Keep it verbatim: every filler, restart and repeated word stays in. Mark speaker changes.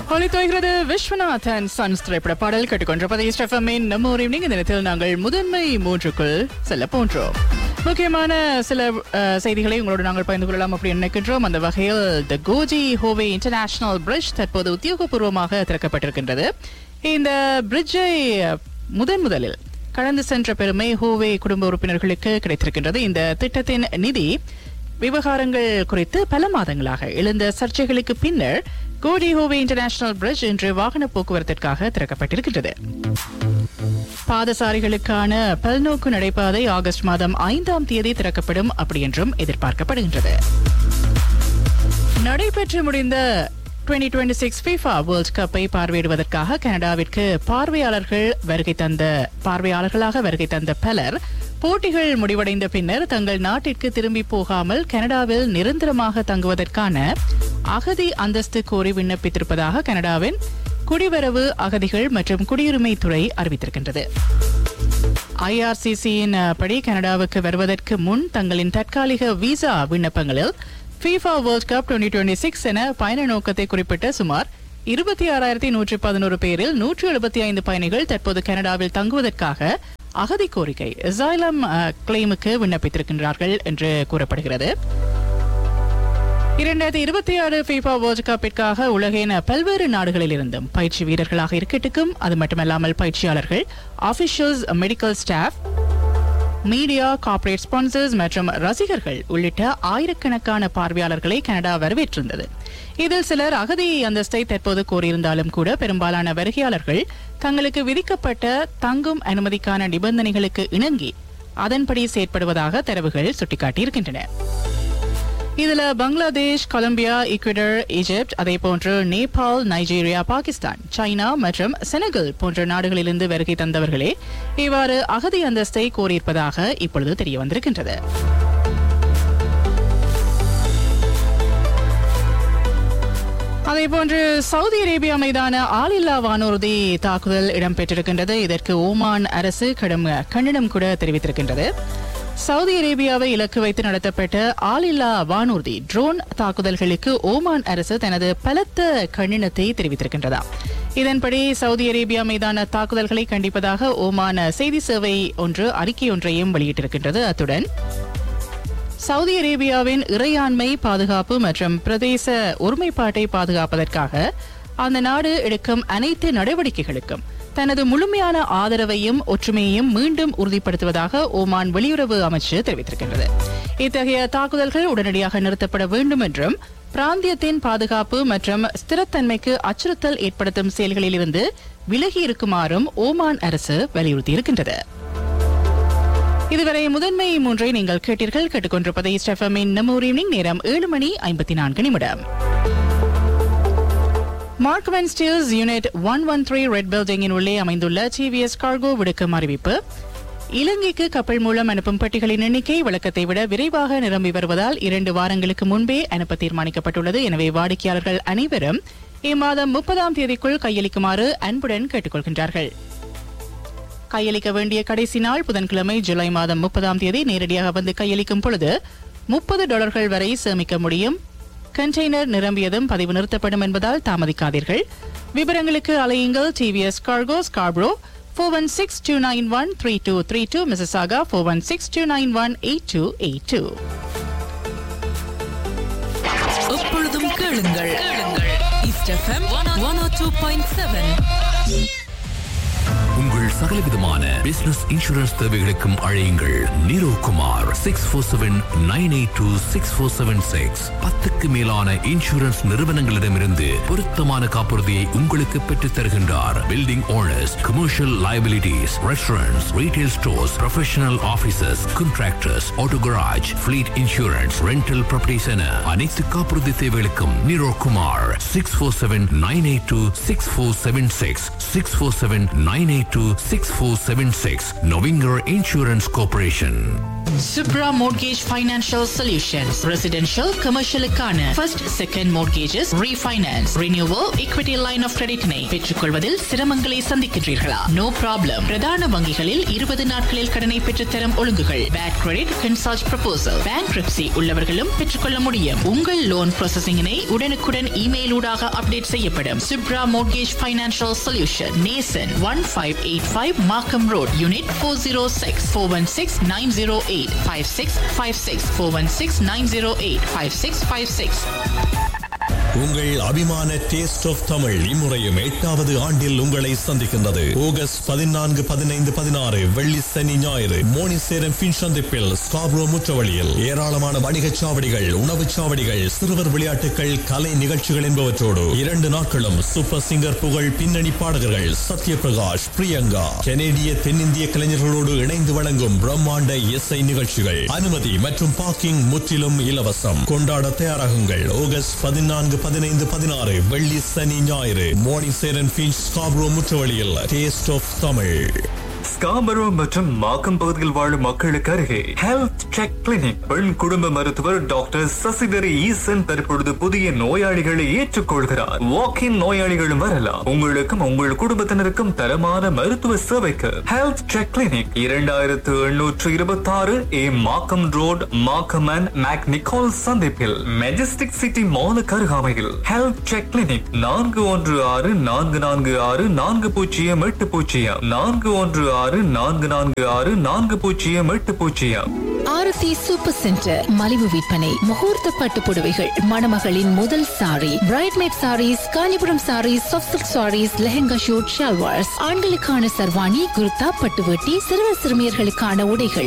Speaker 1: ஒலித்தோய்கிறது Viswanathan sons திரைப்பட பாடல் கேட்டுக்கொண்டிருப்பதை ஸ்டெஃபமின் நம்ம ஒரு ஈவினிங் இந்த நேரத்தில் நாங்கள் முதன்மை மூன்றுக்குள் செல்ல போன்றோம். முக்கியமான சில செய்திகளை உங்களோடு நாங்கள் பகிர்ந்து கொள்ளலாம் அப்படி நினைக்கின்றோம். அந்த வகையில் த கோஜி ஹோவே இன்டர்நேஷனல் பிரிட்ஜ் தற்போது உத்தியோகபூர்வமாக திறக்கப்பட்டிருக்கின்றது. இந்த பிரிட்ஜை முதன் முதலில் கடந்து சென்ற பெருமை ஹோவே குடும்ப உறுப்பினர்களுக்கு கிடைத்திருக்கின்றது. இந்த திட்டத்தின் நிதி விவகாரங்கள் குறித்து பல மாதங்களாக எழுந்த சர்ச்சைகளுக்கு பின்னர் கோடி ஹோவே இன்டர்நேஷனல் பிரிட்ஜ் இன்று வாகன போக்குவரத்திற்காக திறக்கப்பட்டிருக்கின்றது. பாதசாரிகளுக்கான பல்நோக்கு நடைபாதை ஆகஸ்ட் மாதம் ஐந்தாம் தேதி திறக்கப்படும் அப்படி என்றும் எதிர்பார்க்கப்படுகின்றது. நடைபெற்று முடிந்த twenty twenty six FIFA world கப்பை பார்வையிடுவதற்காக கனடாவிற்கு பார்வையாளர்கள் வருகை தந்த பார்வையாளர்களாக வருகை தந்த பலர் போட்டிகள் முடிவடைந்த பின்னர் தங்கள் நாட்டிற்கு திரும்பி போகாமல் கனடாவில் நிரந்தரமாக தங்குவதற்கான அகதி அந்தஸ்து கோரி விண்ணப்பித்திருப்பதாக கனடாவின் குடிவரவு அகதிகள் மற்றும் குடியுரிமை துறை அறிவித்திருக்கின்றது. ஐஆர்சிசியின் படி கனடாவுக்கு வருவதற்கு முன் தங்களின் தற்காலிக visa விண்ணப்பங்களில் FIFA world cup twenty twenty six என பயண நோக்கத்தை குறிப்பிட்ட சுமார் இருபத்தி ஆறாயிரத்தி நூற்றி பதினோரு பேரில் நூற்றி எழுபத்தி ஐந்து பயணிகள் தற்போது கனடாவில் தங்குவதற்காக அகதி கோரிக்கை அசைலம் கிளைமுக்கு விண்ணப்பித்திருக்கின்றார்கள் என்று கூறப்படுகிறது. இரண்டாயிரத்தி இருபத்தி ஆறு FIFA வேர்ல்ட் கப்பிற்காக உலகின் பல்வேறு நாடுகளில் இருந்தும் பயிற்சி வீரர்களாக இருக்கட்டும், அது மட்டுமல்லாமல் பயிற்சியாளர்கள், ஆபிஷியல்ஸ், medical staff, media, corporate sponsors மற்றும் ரசிகர்கள் உள்ளிட்ட ஆயிரக்கணக்கான பார்வையாளர்களை கனடா வரவேற்றிருந்தது. இதில் சிலர் அகதி அந்தஸ்தை தற்போது கோரியிருந்தாலும் கூட பெரும்பாலான வருகையாளர்கள் தங்களுக்கு விதிக்கப்பட்ட தங்கும் அனுமதிக்கான நிபந்தனைகளுக்கு இணங்கி அதன்படி செயற்படுவதாக தரவுகள் சுட்டிக்காட்டியிருக்கின்றன. இதுல பங்களாதேஷ், கொலம்பியா, ஈக்வடர், ஈஜிப்ட், அதே போன்று நேபாள், நைஜீரியா, பாகிஸ்தான், சைனா மற்றும் செனகல் போன்ற நாடுகளிலிருந்து வருகை தந்தவர்களே இவ்வாறு அகதி அந்தஸ்தை கோரியிருப்பதாக இப்பொழுது தெரிய வந்திருக்கின்றது. அதேபோன்று சவுதி அரேபியா மீதான ஆளில்லா வானூர்தி தாக்குதல் இடம்பெற்றிருக்கின்றது. இதற்கு ஓமான் அரசு கடும் கண்டனம் கூட தெரிவித்திருக்கின்றது. சவுதி அரேபியாவை இலக்கு வைத்து நடத்தப்பட்ட ஆளில்லா வானூர்தி ட்ரோன் தாக்குதல்களுக்கு ஓமான் அரசு தனது பலத்த கண்டனத்தை தெரிவித்திருக்கின்றதா. இதன்படி சவுதி அரேபியா மீதான தாக்குதல்களை கண்டிப்பதாக ஓமான் செய்தி சேவை ஒன்று அறிக்கை ஒன்றையும் வெளியிட்டிருக்கின்றது. அத்துடன் சவுதி அரேபியாவின் இறையாண்மை, பாதுகாப்பு மற்றும் பிரதேச ஒருமைப்பாட்டை பாதுகாப்பதற்காக அந்த நாடு எடுக்கும் அனைத்து நடவடிக்கைகளுக்கும் தனது முழுமையான ஆதரவையும் ஒற்றுமையையும் மீண்டும் உறுதிப்படுத்துவதாக ஓமான் வெளியுறவு அமைச்சு தெரிவித்திருக்கின்றது. இத்தகைய தாக்குதல்கள் உடனடியாக நிறுத்தப்பட வேண்டும் என்றும் பிராந்தியத்தின் பாதுகாப்பு மற்றும் ஸ்திரத்தன்மைக்கு அச்சுறுத்தல் ஏற்படுத்தும் செயல்களில் இருந்து விலகி இருக்குமாறும் ஓமான் அரசு வலியுறுத்தியிருக்கின்றது. இதுவரை முதன்மை மூன்றை நீங்கள் கேட்டீர்கள். கேட்டுக்கொண்டிருப்பதை ஸ்டெஃபமின் நம்ம ஒரு ஈவினிங் நேரம் ஏழு மணி ஐம்பத்தி நான்கு நிமிடம். மார்க்மென் Steeles unit one one three red பில்டிங்கின் உள்ளே அமைந்துள்ள டிவிஎஸ் கார்கோ விடுக்கும் அறிவிப்பு. இலங்கைக்கு கப்பல் மூலம் அனுப்பும் பெட்டிகளின் எண்ணிக்கை வழக்கத்தை விட விரைவாக நிரம்பி வருவதால் இரண்டு வாரங்களுக்கு முன்பே அனுப்ப தீர்மானிக்கப்பட்டுள்ளது. எனவே வாடிக்கையாளர்கள் அனைவரும் இம்மாதம் முப்பதாம் தேதிக்குள் கையளிக்குமாறு அன்புடன் கேட்டுக்கொள்கின்றார்கள். கையளிக்க வேண்டிய கடைசி நாள் புதன்கிழமை ஜூலை மாதம் முப்பதாம் தேதி. நேரடியாக வந்து கையளிக்கும் பொழுது முப்பது டாலர்கள் வரை சேமிக்க முடியும். கண்டெய்னர் நிரம்பியதும் பதிவு நிறுத்தப்படும் என்பதால் தாமதிக்காதீர்கள். விவரங்களுக்கு அலையுங்கள். TVS cargo, Scarborough, four one six two nine one three two three two, Mississauga four one six two nine one eight two eight two.
Speaker 2: எப்பொழுதும் கேளுங்கள் ஈஸ்ட் எஃப்எம் ஒன் ஓ டூ பாயிண்ட் செவன்.
Speaker 3: உங்கள் சகலவிதமான business insurance தேவைகளுக்கும் அழையுங்கள் நீரோ Kumar six four seven nine eight two six four seven six. பத்துக்கு மேலான insurance நிறுவனங்களிடமிருந்து பொருத்தமான காப்புறுதியை உங்களுக்கு பெற்றுத் தருகின்றார். Building owners, commercial liabilities, restaurants, retail stores, professional offices, contractors, auto garage, fleet insurance, rental properties என அனைத்து காப்புறுதி தேவைகளுக்கும் நீரோ Kumar six four seven nine eight two six four seven six six four seven nine eight two six four seven six. Novinger Insurance Corporation.
Speaker 1: Subra Mortgage Financial Solutions. Residential, commercial-க்கான first, second mortgages, refinance, renewal, equity line of credit-னை பெற்றுக்கொள்வதில் சிரமங்களை சந்திக்கின்றீர்களா? No problem. பிரதான வங்கிகளில் இருபது நாட்களில் கடனை பெற்றுத்தரும் ஒழுங்குகள். Bad credit, consult proposal. Bankruptcy உள்ளவர்களும் பெற்றுக்கொள்ள முடியும். உங்கள் லோன் ப்ராசஸிங்கினை உடனுக்குடன் இமெயில் ஊடாக அப்டேட் செய்யப்படும். Subra Mortgage Financial Solution. Nason one five eight five Markham Road, Unit four oh six, four one six nine oh eight five six five six, four one six nine oh eight five six five six.
Speaker 4: உங்கள் அபிமான taste of Tamil இம்முறையும் எட்டாவது ஆண்டில் உங்களை சந்திக்கின்றது. August பதினான்கு பதினைந்து பதினாறு வெள்ளி சனி ஞாயிறு மோனிசேரம் பின் சந்திப்பில் ஸ்காப்ரோ முற்றவழியில் ஏராளமான வணிகச் சாவடிகள், உணவுச் சாவடிகள், சிறுவர் விளையாட்டுகள், கலை நிகழ்ச்சிகள் என்பவற்றோடு இரண்டு நாட்களும் சூப்பர் சிங்கர் புகழ் பின்னணி பாடகர்கள் சத்யபிரகாஷ், பிரியங்கா, கனேடிய தென்னிந்திய கலைஞர்களோடு இணைந்து வழங்கும் பிரம்மாண்ட இசை நிகழ்ச்சிகள். அனுமதி மற்றும் பார்க்கிங் முற்றிலும் இலவசம். கொண்டாட தயாராகுங்கள். ஆகஸ்ட் பதினான்கு பதினைந்து பதினாறு வெள்ளி சனி ஞாயிறு மோனிசேரன் beach Scarborough முற்றவழியில் taste of Tamil.
Speaker 5: Scarborough மற்றும் மாக்கம் பகுதியில் வாழும் மக்களுக்கு அருகே ஹெல்த் செக் கிளினிக். பெண் குடும்ப மருத்துவர் டாக்டர் சசிதரி ஈசன் தற்பொழுது புதிய நோயாளிகளை ஏற்றுக்கொள்கிறார். வாக்கின் நோயாளிகளும் வரலாம். உங்களுக்கும் உங்கள் குடும்பத்தினருக்கும் தரமான மருத்துவ சேவைக்கு ஹெல்த் செக் கிளினிக் இரண்டாயிரத்து எண்ணூற்று இருபத்தி ஆறு ஏ Markham road, Markham and make Nicole சந்திப்பில் மெஜஸ்டிக் சிட்டி மாலுக்கு அருகாமையில் ஹெல்த் செக் கிளினிக். நான்கு ஒன்று ஆறு நான்கு நான்கு ஆறு நான்கு பூஜ்ஜியம் எட்டு பூஜ்ஜியம் நான்கு ஒன்று ஆறு நான்கு நான்கு ஆறு நான்கு பூஜ்ஜியம் எட்டு பூஜ்ஜியம்.
Speaker 6: ஆரத்தி சூப்பர் சென்டர் மலிவு விற்பனை. முகூர்த்த பட்டு புடவைகள், மணமகளின் முதல் sorry, பிரைட்மேட் saris, Kanchipuram saris, soft silk saris, lehenga shoot, shalwars, ஆண்களுக்கான சர்வாணி, குர்தா, பட்டுவட்டி, சிறுவர் சிறுமியர்களுக்கான உடைகள்,